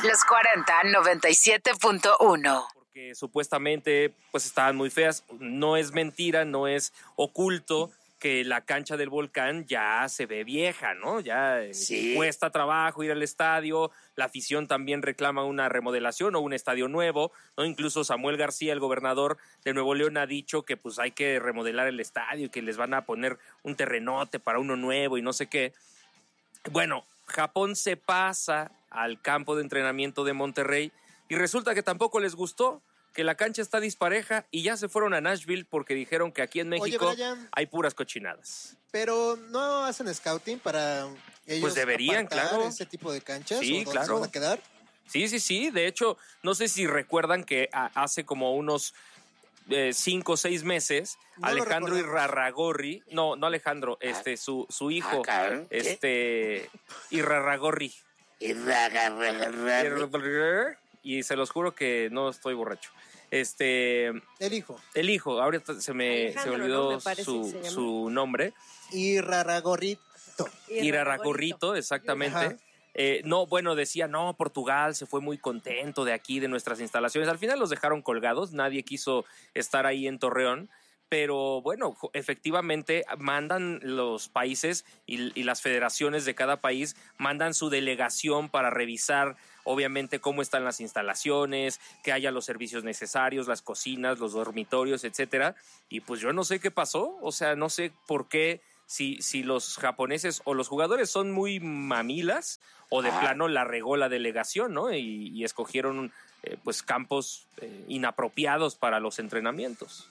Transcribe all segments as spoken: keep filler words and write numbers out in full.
Los cuarenta, noventa y siete punto uno. Porque supuestamente pues estaban muy feas. No es mentira, no es oculto que la cancha del Volcán ya se ve vieja, ¿no? Ya sí. Cuesta trabajo ir al estadio, la afición también reclama una remodelación o un estadio nuevo, ¿no? Incluso Samuel García, el gobernador de Nuevo León, ha dicho que pues hay que remodelar el estadio y que les van a poner un terrenote para uno nuevo y no sé qué. Bueno, Japón se pasa al campo de entrenamiento de Monterrey y resulta que tampoco les gustó, que la cancha está dispareja y ya se fueron a Nashville porque dijeron que aquí en México Oye, Brian, hay puras cochinadas. Pero no hacen scouting para ellos pues deberían, claro. ese tipo de canchas. Sí, ¿o claro. ¿Se van a quedar? Sí, sí, sí. De hecho, no sé si recuerdan que hace como unos eh, cinco o seis meses no Alejandro Irarrágorri, no, no Alejandro, este, su, su hijo, ah, este, Irarrágorri. Irarrágorri. Y se los juro que no estoy borracho. Este, el hijo. El hijo, ahorita se me, se me olvidó ¿no? me su, su nombre. Irarrágorrito. Irarrágorrito, exactamente. Eh, no, bueno, decía, no, Portugal se fue muy contento de aquí, de nuestras instalaciones. Al final los dejaron colgados, nadie quiso estar ahí en Torreón. Pero bueno, efectivamente mandan los países y, y las federaciones de cada país, mandan su delegación para revisar obviamente cómo están las instalaciones, que haya los servicios necesarios, las cocinas, los dormitorios, etcétera. Y pues yo no sé qué pasó, o sea, no sé por qué, si, si los japoneses o los jugadores son muy mamilas o de ah. plano la regó la delegación, ¿no? Y, y escogieron eh, pues campos eh, inapropiados para los entrenamientos.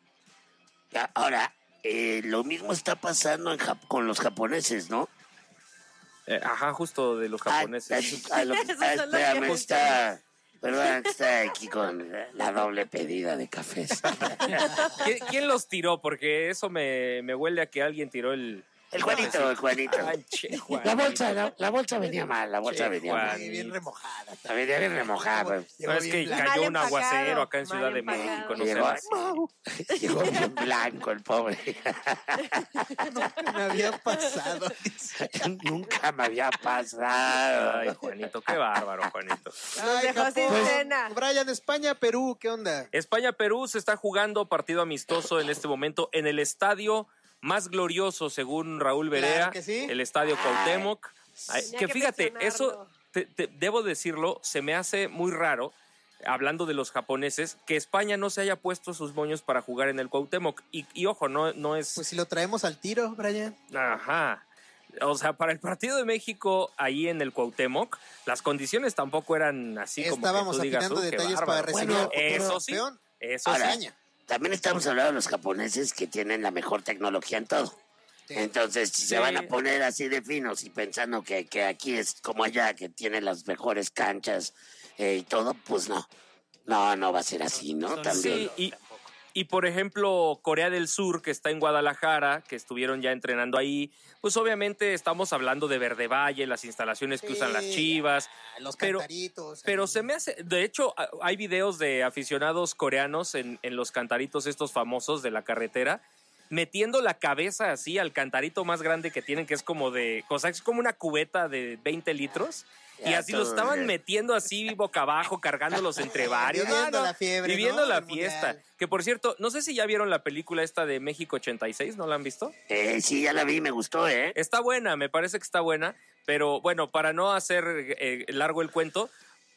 Ahora, eh, lo mismo está pasando en Jap- con los japoneses, ¿no? Eh, ajá, justo de los japoneses. Ah, ah, lo, ah, espérame, está... Perdón, está aquí con la doble pedida de cafés. ¿Quién, ¿Quién los tiró? Porque eso me, me huele a que alguien tiró el... El Juanito, el Juanito. Ay, che, la bolsa, la, la bolsa venía mal, la bolsa che, venía Juanito. mal. Bien remojada. La venía bien remojada. No, es que cayó un aguacero acá en Ciudad de México, no llegó, sé. Llegó bien blanco el pobre. Nunca me había pasado. Nunca me había pasado. Ay, Juanito, qué bárbaro, Juanito. Ay, dejó sin pues, cena. Brian, España, Perú, ¿qué onda? España, Perú se está jugando partido amistoso en este momento en el estadio más glorioso, según Raúl Berea, claro que sí. el Estadio Cuauhtémoc. Ay, que, que fíjate, eso, te, te, debo decirlo, se me hace muy raro, hablando de los japoneses, que España no se haya puesto sus moños para jugar en el Cuauhtémoc. Y, y ojo, no, no es... Pues si lo traemos al tiro, Brian. Ajá. O sea, para el partido de México ahí en el Cuauhtémoc, las condiciones tampoco eran así como Estábamos que tú digas, afinando uh, detalles para recibir bueno, eso sí, eso Ahora, sí. También estamos hablando de los japoneses que tienen la mejor tecnología en todo. Sí. Entonces, si sí. se van a poner así de finos y pensando que, que aquí es como allá, que tienen las mejores canchas eh, y todo, pues no. No, no va a ser así, ¿no? Sí, También. Y, y por ejemplo, Corea del Sur, que está en Guadalajara, que estuvieron ya entrenando ahí, pues obviamente estamos hablando de Verde Valle, las instalaciones que sí, usan las Chivas. Los pero, cantaritos. Pero se me hace, de hecho, hay videos de aficionados coreanos en, en los cantaritos estos famosos de la carretera, metiendo la cabeza así al cantarito más grande que tienen, que es como de, o sea, es como una cubeta de veinte litros. Ya, y así los estaban bien. metiendo así boca abajo, cargándolos entre varios. Viviendo no, no, la fiebre, Viviendo ¿no? la El fiesta. mundial. Que por cierto, no sé si ya vieron la película esta de México ochenta y seis, ¿no la han visto? Eh, sí, ya la vi, me gustó, ¿eh? Está buena, me parece que está buena. Pero bueno, para no hacer eh, largo el cuento,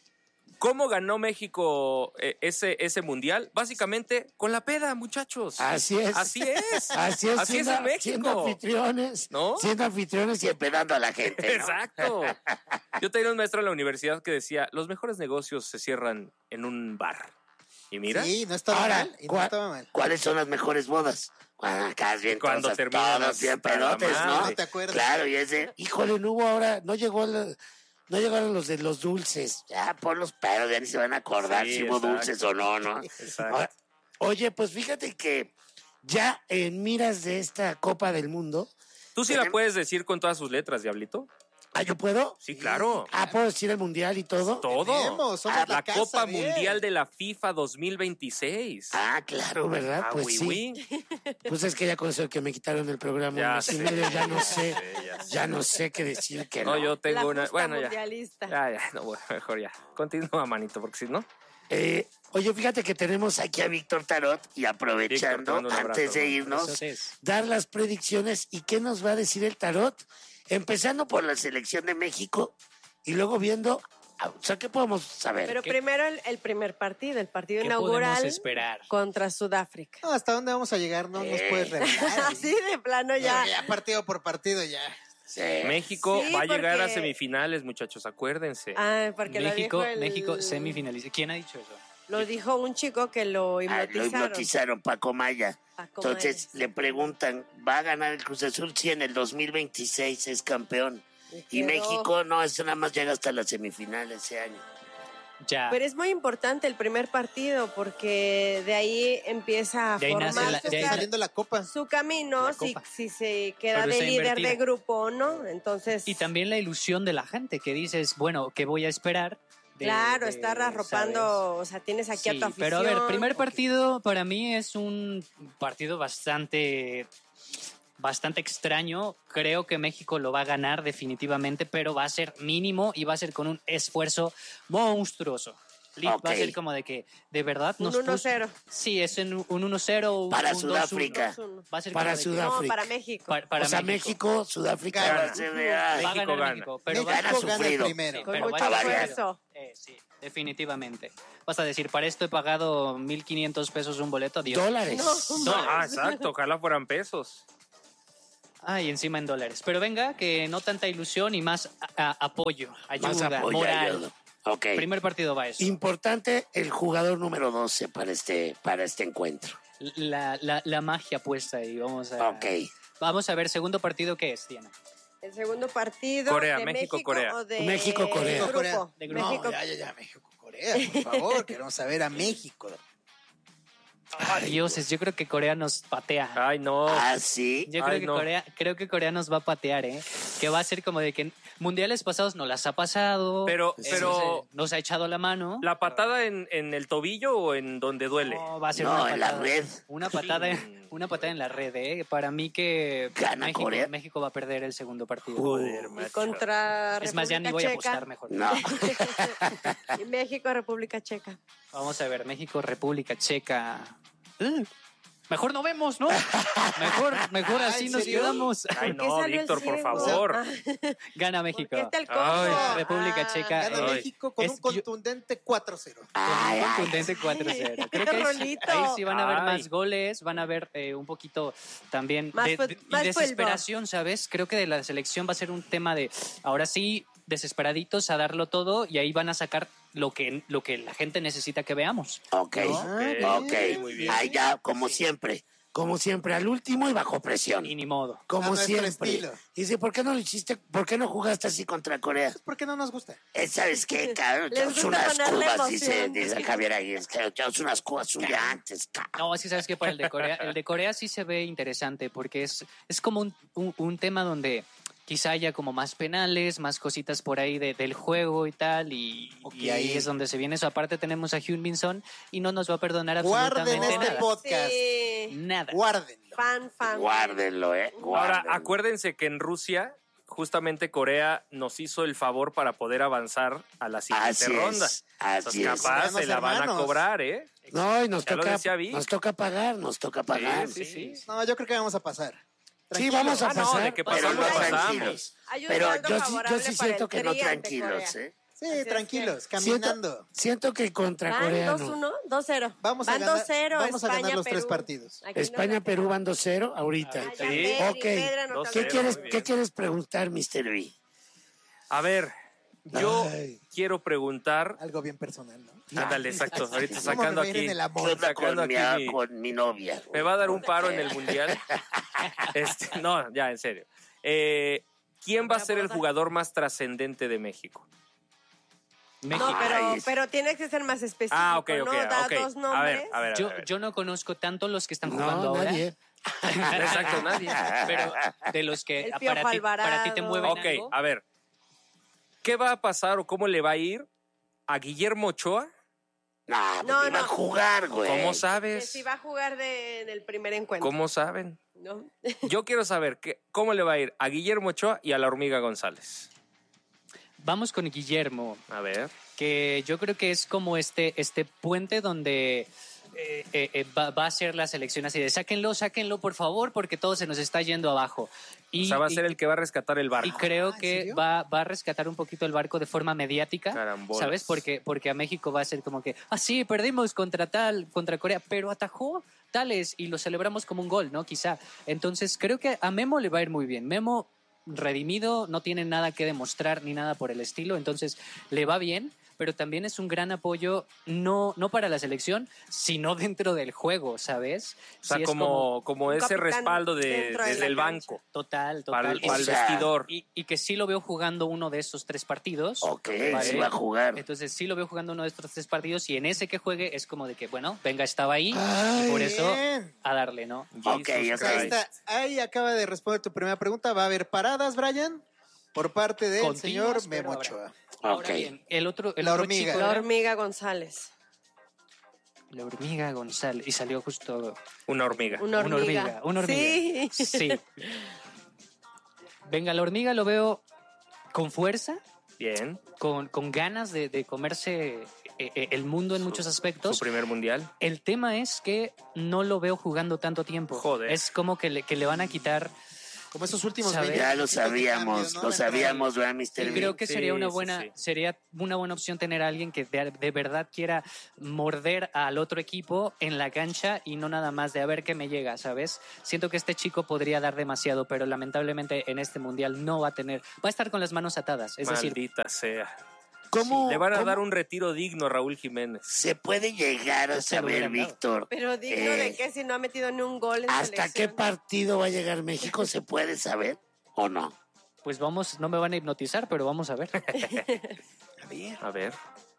¿cómo ganó México eh, ese, ese mundial? Básicamente con la peda, muchachos. Así es. Así es. Así es. Así siendo, es en México. Siendo anfitriones, ¿no? Siendo anfitriones y empedando a la gente, ¿no? Exacto. Yo tenía un maestro en la universidad que decía, los mejores negocios se cierran en un bar. Y mira. Sí, no estaba Ahora, mal. Y no estaba mal. ¿Cuáles son las mejores bodas? Cuando acá bien Cuando todas, terminan todos bien pelotes, ¿no? No te acuerdas. Claro, y ese, híjole, no hubo ahora, no llegó la... No llegaron los de los dulces. Ya, por los pedos, ya ni se van a acordar sí, si hubo exacto. dulces o no, ¿no? Exacto. Ahora, oye, pues fíjate que ya en miras de esta Copa del Mundo... ¿Tú sí tenemos... la puedes decir con todas sus letras, Diablito? ¿Ah, yo puedo? Sí, claro. Ah, ¿puedo decir el mundial y todo? Todo. Tenemos, somos Ah, la la casa Copa de- Mundial de la FIFA dos mil veintiséis. Ah, claro, ¿verdad? Ah, pues oui, sí. oui. Pues es que ya con eso de que me quitaron el programa, Ya mes y sé, medio, ya no ya sé, sé, ya sé. ya no sé qué decir que no. No, yo tengo La una. justa Bueno, ya. mundialista. Ya, ya, no, bueno, mejor ya. Continúa, manito, porque si no. Eh, oye, fíjate que tenemos aquí a Víctor Tarot y Víctor, aprovechando, te mando un abrazo, antes de hermano. irnos, Besotes. dar las predicciones y qué nos va a decir el Tarot, empezando por la selección de México y luego viendo, o sea, ¿qué podemos saber? Pero ¿Qué- primero el, el primer partido, el partido ¿Qué inaugural podemos esperar? contra Sudáfrica. No, ¿hasta dónde vamos a llegar? No nos puedes revelar. Así de plano ya. Ya, ya partido por partido ya. Sí. México Sí, va a llegar a porque- semifinales, muchachos, acuérdense. Ah, porque México, lo dijo el- México semifinalista. ¿Quién ha dicho eso? Lo dijo un chico que lo Ah, lo hipnotizaron. hipnotizaron, Paco Maya. Paco Entonces Maya. le preguntan, ¿va a ganar el Cruz Azul? Sí, en el dos mil veintiséis es campeón. Y quedó- México no, eso nada más llega hasta la semifinal ese año. Ya. Pero es muy importante el primer partido porque de ahí empieza a De ahí nace formar la- su, de ahí ca- Saliendo la copa. su camino, La si, copa. si se queda Pero de está líder invertida. de grupo o no. Entonces, Y también la ilusión de la gente que dices, bueno, ¿qué voy a esperar? de- claro, de, estar arropando, ¿sabes? o sea, tienes aquí Sí, a tu afición. pero a ver, primer partido para mí es un partido bastante bastante extraño. Creo que México lo va a ganar definitivamente, pero va a ser mínimo y va a ser con un esfuerzo monstruoso. Li- Va a Ok. ser como de que, de verdad, Un nos uno puso- cero. Sí, es en un uno cero o un Para un Sudáfrica. dos uno. dos uno. Va a ser Para como de que- Sudáfrica. No, para México. pa- para o sea, México. México, Sudáfrica Gana. va a ser de- ay, Va a México ganar gana. México, pero México va a gana gana el sufrido. primero. Sí, Con pero mucho va a variar. esfuerzo. Eh, sí, definitivamente. Vas a decir, para esto he pagado mil quinientos pesos un boleto. Dios. dólares. No. Ah, exacto, ojalá fueran pesos. Ay, encima en dólares. Pero venga, que no tanta ilusión y más a- a- apoyo, ayuda, Más apoyo, moral. ayuda. Ok. Primer partido va eso. Importante el jugador número doce para este, para este encuentro. La, la, la magia puesta ahí. Vamos a, Ok. vamos a ver, segundo partido, ¿qué es, Diana? El segundo partido Corea, de México, México, Corea. o de México-Corea. grupo. Corea. De grupo. México. No, ya, ya, ya, México, Corea, por favor. Queremos saber a México. Ay, dioses, yo creo que Corea nos patea. Ay, no. Ah, sí. Yo creo Ay, que no. Corea, creo que Corea nos va a patear, ¿eh? Que va a ser como de que mundiales pasados no las ha pasado. Pero, eh, pero, nos ha echado la mano. ¿la patada en, en el tobillo o en donde duele? No, va a ser No, una en la patada. red. Una patada, Sí. una patada en la red, ¿eh? Para mí que Gana México, Corea. México va a perder el segundo partido. Joder, Y macho. contra es más, ya ni voy República a apostar Checa. mejor. No. Y México, República Checa. Vamos a ver, México, República Checa. Uh, Mejor no vemos, ¿no? Mejor, mejor Ah, así ¿en nos serio? quedamos. Ay, ¿Por qué no, salió el Víctor, por ciego? favor. Ah, Gana México. ¿por qué está el Ay, cojo? República Ah, Checa. Gana Ay. México con Es- un yo- contundente cuatro cero. Ay, ay. Contundente cuatro cero. Creo que ahí, sí- Rolito. ahí sí van a haber Ay. más goles, van a haber eh, un poquito también Más de, fut- de- y más desesperación, ¿sabes? Creo que de la selección va a ser un tema de ahora sí desesperaditos a darlo todo y ahí van a sacar lo que lo que la gente necesita que veamos. Ok. Ah, Ok. bien, muy bien. Ahí ya, como siempre. Como siempre, al último y bajo presión. Y ni modo. Como A nuestro siempre. estilo. Y dice, ¿por qué no lo hiciste? ¿Por qué no jugaste así contra Corea? ¿Por qué no nos gusta? Eh, ¿Sabes qué, cabrón? Les Echamos gusta unas ponerle cubas, dice, emoción. dice Javier Aguirre. que echamos unas cubas un día antes, cabrón. No, es que sabes que para el de Corea, el de Corea sí se ve interesante porque es, es como un, un, un tema donde quizá haya como más penales, más cositas por ahí de- del juego y tal, y, Ok. y ahí es donde se viene eso. Aparte tenemos a Hyun-Min Son y no nos va a perdonar Guarden absolutamente este nada. podcast. Sí. Nada. Guárdenlo. Fan, fan. Guárdenlo, ¿eh? Ahora, Guárdenlo. acuérdense que en Rusia, justamente Corea nos hizo el favor para poder avanzar a la siguiente Así ronda. es, Entonces, así es. capaz Hermanos, se la van a hermanos. cobrar, ¿eh? No, y nos Ya lo toca, decía Vic. nos toca pagar, nos toca pagar. Sí, sí, sí. No, yo creo que vamos a pasar. Sí, Tranquilo. vamos a Ah, no, pasar, de que pero pasamos, no pasamos. tranquilos. Hay un Pero saldo yo sí, yo favorable sí para siento el que no tri ante tranquilos, Corea. ¿eh? Sí, Así es tranquilos, que- Siento, caminando. siento que contra Van Corea dos no. uno, dos cero. Vamos a Van ganar, dos cero. vamos a España, ganar los tres Perú. partidos. Aquí no España-Perú la- van dos cero ahorita. Ay, ya, Sí. Pedri, Ok. Pedri anotó Dos ¿Qué cero, el quieres, muy bien. ¿Qué quieres preguntar, mister V? A ver, yo Ay. quiero preguntar. Algo bien personal, ¿no? Ándale, exacto. Ahorita ¿Cómo sacando me va a ir aquí. en el amor? ¿Qué onda Sacando con mi, aquí mi- con mi novia? Me va a dar un paro en el mundial. Este, no, ya, en serio. Eh, ¿Quién va a ser el jugador más trascendente de México? México. No, pero, Ay. pero tienes que ser más específico. Ah, ok, ok. ¿no? Da ok. dos A nombres. ver, a ver. a Yo, ver. yo no conozco tanto los que están jugando No, ahora. nadie. Exacto, nadie. Pero de los que El para Piojo ti, para ti te Alvarado. mueven Ok, algo. a ver. ¿Qué va a pasar o cómo le va a ir a Guillermo Ochoa? Nah, No, no, iba no. a jugar, güey. ¿Cómo Que sabes? si va a jugar de, en el primer encuentro. ¿Cómo saben? ¿No? Yo quiero saber que, cómo le va a ir a Guillermo Ochoa y a la Hormiga González. Vamos con Guillermo, A ver. que yo creo que es como este, este puente donde eh, eh, eh, va, va a ser la selección así de sáquenlo, sáquenlo por favor, porque todo se nos está yendo abajo. Y, O sea, va a y- ser el que va a rescatar el barco. y creo Ah, ¿en que serio? va, va a rescatar un poquito el barco de forma mediática, Carambolas. ¿sabes? Porque, porque a México va a ser como que, ah, sí, perdimos contra tal, contra Corea, pero atajó tales y lo celebramos como un gol, ¿no? Quizá. Entonces, creo que a Memo le va a ir muy bien. Memo, redimido, no tiene nada que demostrar ni nada por el estilo, entonces le va bien, pero también es un gran apoyo, no, no para la selección, sino dentro del juego, ¿sabes? O sea, Sí, es como, como un ese capitán respaldo de, dentro de desde la el cancha. banco Total, para total. el, para el O sea, vestidor. Y, y que sí lo veo jugando uno de estos tres partidos. Ok, ¿vale? sí va a jugar. Entonces sí lo veo jugando uno de estos tres partidos y en ese que juegue es como de que, bueno, venga, estaba ahí Ay, y por eso bien. a darle, ¿no? Ok, Jesus ok. Ahí Christ. está. Ahí acaba de responder tu primera pregunta. ¿Va a haber paradas, Brian? Por parte del Continuas, señor pero Memo habrá. Ochoa. Ahora Ok. bien, el otro, el La otro hormiga. chico La era- hormiga González. la hormiga González y salió justo Una hormiga. Una una hormiga. hormiga, una hormiga. Sí. Sí. Venga, la hormiga lo veo con fuerza, Bien. con, con ganas de, de comerse eh, eh, el mundo en muchos Su aspectos. primer mundial. El tema es que no lo veo jugando tanto tiempo. Joder. Es como que le, que le van a quitar. Como esos últimos ¿Sabes? veinte Ya lo minutos de sabíamos, cambio, ¿no? lo La entrada. sabíamos, ¿verdad, Y mister B? creo que Sí, sería una sí, buena, sí. sería una buena opción tener a alguien que de, de verdad quiera morder al otro equipo en la cancha y no nada más de a ver qué me llega, ¿sabes? Siento que este chico podría dar demasiado, pero lamentablemente en este mundial no va a tener, va a estar con las manos atadas. Es decir, Maldita sea. ¿Cómo, Le van a cómo dar un retiro digno a Raúl Jiménez. se puede llegar a Se lo saber, hubieran dado. Víctor? Pero digno eh, de que si no ha metido ni un gol en ¿Hasta qué selección. partido va a llegar México? ¿Se puede saber o no? pues vamos, no me van a hipnotizar, pero vamos a ver. A ver. A ver.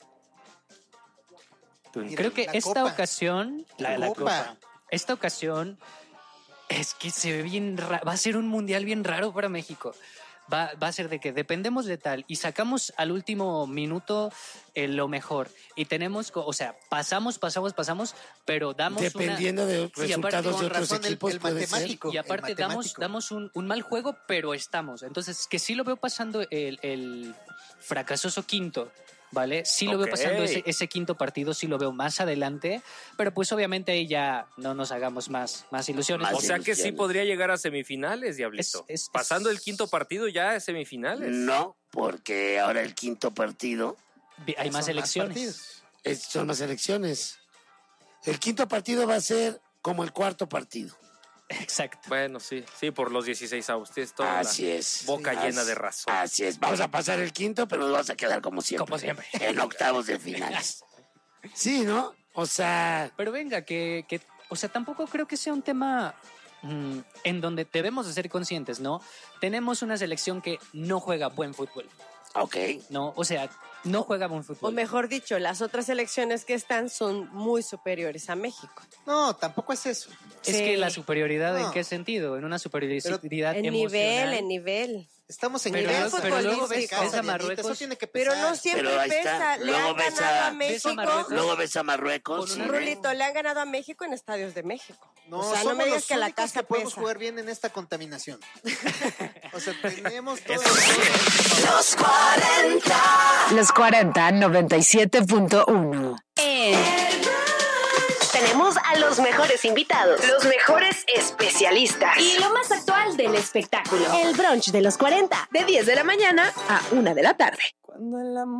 Tú- Mira, Creo que la esta copa. ocasión, la, la Copa. copa, esta ocasión es que se ve bien, ra- va a ser un mundial bien raro para México. Va, va a ser de que dependemos de tal y sacamos al último minuto eh, lo mejor y tenemos, co- o sea, pasamos, pasamos, pasamos, pero damos Dependiendo de aparte, resultados de Con otros razón, el- equipos el puede ser. matemático. una y aparte el damos, matemático. damos un, un mal juego, pero estamos. Entonces, que sí lo veo pasando el, el fracasoso quinto. ¿Vale? Sí lo Ok. veo pasando ese, ese quinto partido, sí lo veo más adelante, pero pues obviamente ahí ya no nos hagamos más, más ilusiones. Más O sea que sí ilusiones. podría llegar a semifinales, Diablito. Es- es- Pasando es- el quinto partido ya a semifinales. No, porque ahora el quinto partido Vi- Hay más Son elecciones. partidos. es- son las elecciones. El quinto partido va a ser como el cuarto partido. Exacto. Bueno, sí, sí, por los dieciséis avos. Tienes toda Así la es. boca Así- llena de razón. Así es. Vamos a pasar el quinto, pero nos vamos a quedar como siempre. Como siempre. En octavos de finales. Sí, ¿no? O sea, Pero venga, que, que, o sea, tampoco creo que sea un tema mm, en donde debemos de ser conscientes, ¿no? Tenemos una selección que no juega buen fútbol, ok. ¿no? O sea, no juega buen O fútbol. mejor dicho, las otras selecciones que están son muy superiores a México. No, tampoco es eso. Es Sí. que la superioridad, ¿en No. qué sentido? En una superioridad En emocional. nivel, en nivel. Estamos en Pero nivel luego- pero luego ves- futbolístico, ves a Dianita, Marruecos, eso tiene que Pero pesar. no siempre Pero ahí pesa. está. Le Luego han ves ganado a- a, ves a México. Marruecos. Luego ves a Marruecos. Con sí. una Rulito, le han ganado a México en estadios de México. No, o sea, no somos me digas los que la únicos casa que podemos pesa. jugar bien en esta contaminación. O sea, tenemos todo. Los cuarenta. Los cuarenta, noventa y siete punto uno. Tenemos a los mejores invitados, los mejores especialistas Y lo más actual del espectáculo. el brunch de los cuarenta, de diez de la mañana a una de la tarde. Cuando el amor